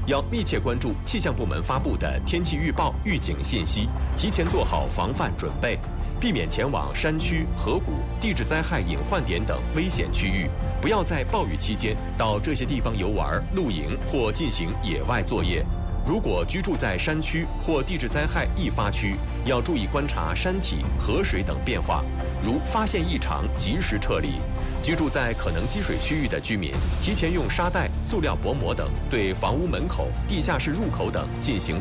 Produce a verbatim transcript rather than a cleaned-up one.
要密切关注气象部门发布的天气预报、预警信息，提前做好防范准备，避免前往山区、河谷、地质灾害隐患点等危险区域。不要在暴雨期间到这些地方游玩、露营或进行野外作业。如果居住在山区或地质灾害易发区，要注意观察山体、河水等变化，如发现异常及时撤离。居住在可能积水区域的居民，提前用沙袋、塑料薄膜等对房屋门口、地下室入口等进行